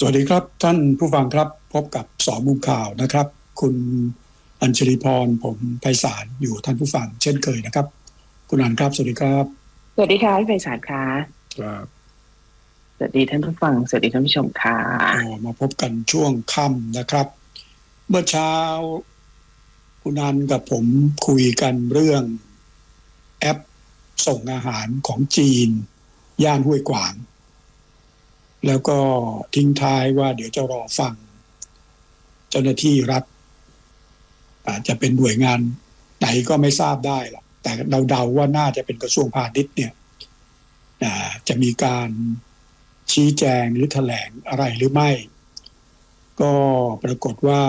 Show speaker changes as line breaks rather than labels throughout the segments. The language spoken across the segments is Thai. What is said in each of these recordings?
สวัสดีครับท่านผู้ฟังครับพบกับสองมุมข่าวนะครับคุณอัญชลีพรผมไพศาลอยู่ท่านผู้ฟังเช่นเคยนะครับคุณอัญครับสวัสดีครับ
สวัสดีค่ะพี่ไพศาลค่ะ
ครับ
สวัสดีท่านผู้ฟังสวัสดีท่านผู้ชมค่ะ
มาพบกันช่วงค่ำนะครับเมื่อเช้าคุณอัญกับผมคุยกันเรื่องแอปส่งอาหารของจีนย่านห้วยขวางแล้วก็ทิ้งท้ายว่าเดี๋ยวจะรอฟังเจ้าหน้าที่รัฐอาจจะเป็นหน่วยงานไหนก็ไม่ทราบได้ล่ะแต่เดาๆว่าน่าจะเป็นกระทรวงพาณิชย์เนี่ยจะมีการชี้แจงหรือแถลงอะไรหรือไม่ก็ปรากฏว่า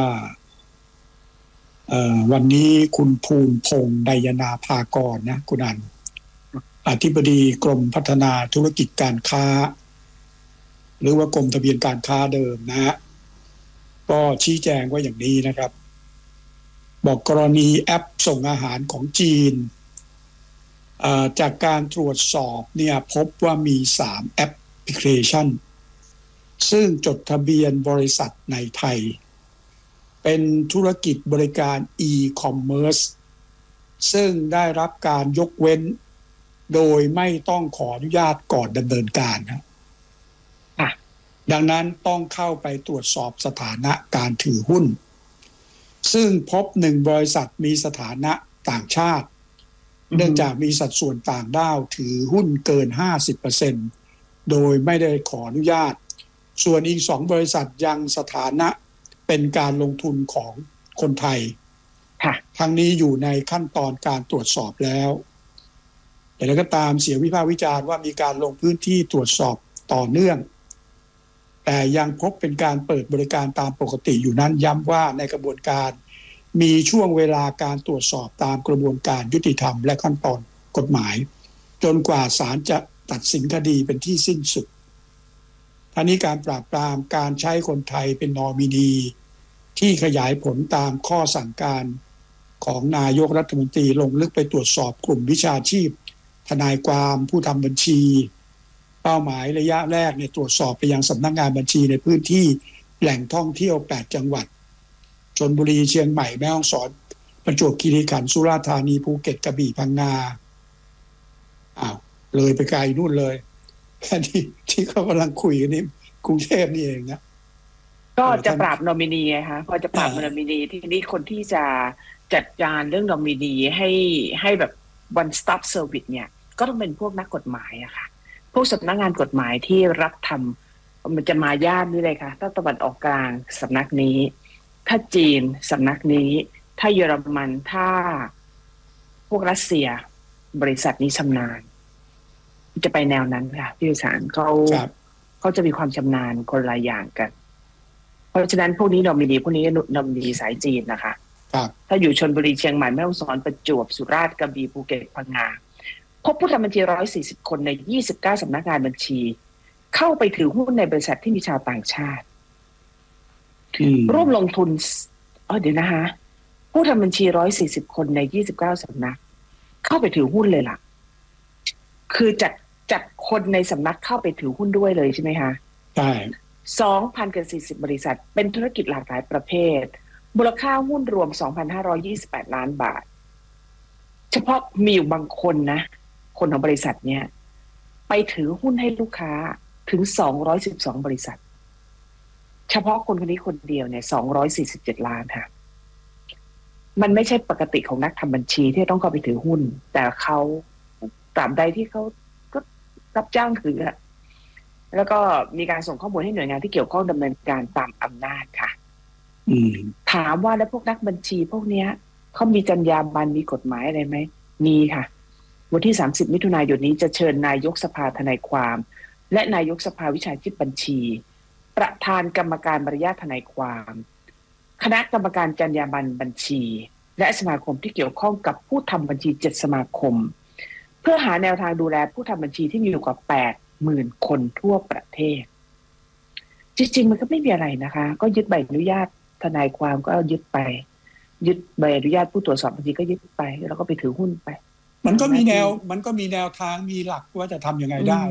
วันนี้คุณภูมิพงษ์ไดยนาภากรนะคุณอันอธิบดีกรมพัฒนาธุรกิจการค้าหรือว่ากรมทะเบียนการค้าเดิมนะฮะก็ชี้แจงว่าอย่างนี้นะครับบอกกรณีแอปส่งอาหารของจีนจากการตรวจสอบเนี่ยพบว่ามี3แอปพลิเคชันซึ่งจดทะเบียนบริษัทในไทยเป็นธุรกิจบริการ e-commerce ซึ่งได้รับการยกเว้นโดยไม่ต้องขออนุญาตก่อนดำเนินการนะดังนั้นต้องเข้าไปตรวจสอบสถานะการถือหุ้นซึ่งพบ1บริษัทมีสถานะต่างชาติเนื่องจากมีสัดส่วนต่างด้าวถือหุ้นเกิน 50% โดยไม่ได้ขออนุญาตส่วนอีก2บริษัทยังสถานะเป็นการลงทุนของคนไทยทั้งนี้อยู่ในขั้นตอนการตรวจสอบแล้วแต่แล้วก็ตามเสียงวิพากษ์วิจารณ์ว่ามีการลงพื้นที่ตรวจสอบต่อเนื่องแต่ยังพบเป็นการเปิดบริการตามปกติอยู่นั้นย้ำว่าในกระบวนการมีช่วงเวลาการตรวจสอบตามกระบวนการยุติธรรมและขั้นตอนกฎหมายจนกว่าศาลจะตัดสินคดีเป็นที่สิ้นสุดทั้งนี้การปราบปรามการใช้คนไทยเป็นนอมินีที่ขยายผลตามข้อสั่งการของนายกรัฐมนตรีลงลึกไปตรวจสอบกลุ่มวิชาชีพทนายความผู้ทำบัญชีเป้าหมายระยะแรกเนี่ยตรวจสอบไปยังสำนักงานบัญชีในพื้นที่แหล่งท่องเที่ยว8จังหวัดชลบุรีเชียงใหม่แม่ฮ่องสอนประจวบคีรีขันธ์สุราษฎร์ธานีภูเก็ตกระบี่พังงาเลยไปไกลนู่นเลยที่เขากำลังคุยกันนี่กรุงเทพนี่เองนะ
ก็จะปราบนอมินีไงคะพอจะปราบนอมินีที่นี่คนที่จะจัดการเรื่องนอมินีให้แบบ one stop service เนี่ยก็ต้องเป็นพวกนักกฎหมายอะค่ะพวกสำนักงานกฎหมายที่รับทำมันจะมาย่านนี้เลยค่ะถ้าตะวันออกกลางสำนักนี้ถ้าจีนสำนักนี้ถ้าเยอรมันถ้าพวกรัสเซียบริษัทนี้ชำนาญจะไปแนวนั้นค่ะพี่วิสารเขาจะมีความชำนาญคนละอย่างกันเพราะฉะนั้นพวกนี้นอมินีพวกนี้นอมินีสายจีนนะคะถ้าอยู่ชลบุรีเชียงใหม่แม่ฮ่องสอนประจวบสุราษฎร์กระบี่ภูเก็ตพังงาพบผู้ทำบัญชี140คนใน29สำนักงานบัญชีเข้าไปถือหุ้นในบริษัทที่มีชาวต่างชาติร่วมลงทุนเดี๋ยวนะคะผู้ทำบัญชี140คนใน29สำนักเข้าไปถือหุ้นเลยล่ะคือจัดคนในสำนักเข้าไปถือหุ้นด้วยเลยใช่ไหมคะ
ใช่
2,040 บริษัทเป็นธุรกิจหลากหลายประเภทมูลค่าหุ้นรวม 2,528 ล้านบาทเฉพาะมีอยู่บางคนนะคนของบริษัทเนี่ยไปถือหุ้นให้ลูกค้าถึง212บริษัทเฉพาะคนนี้คนเดียวเนี่ย247ล้านค่ะมันไม่ใช่ปกติของนักทำบัญชีที่ต้องเข้าไปถือหุ้นแต่เขาตราบใดที่เขาก็รับจ้างถือแล้วก็มีการส่งข้อมูลให้หน่วยงานที่เกี่ยวข้องดำเนินการตามอำนาจค่ะถามว่าแล้วพวกนักบัญชีพวกนี้เขามีจรรยาบรรณมีกฎหมายอะไรไหมมีค่ะวันที่30มิถุนายนนี้จะเชิญนายกสภาทนายความและนายกสภาวิชาชีพบัญชีประธานกรรมการมารยาททนายความคณะกรรมการจรรยาบรรณบัญชีและสมาคมที่เกี่ยวข้องกับผู้ทำบัญชี7สมาคมเพื่อหาแนวทางดูแลผู้ทำบัญชีที่มีอยู่กว่า80,000 คนทั่วประเทศจริงๆมันก็ไม่มีอะไรนะคะก็ยึดใบอนุญาตทนายความก็ยึดไปยึดใบอนุญาตผู้ตรวจสอบบัญชีก็ยึดไปแล้วก็ไปถือหุ้นไปมันก็มีแนวทางมีหลักว่าจะทำยังไงได้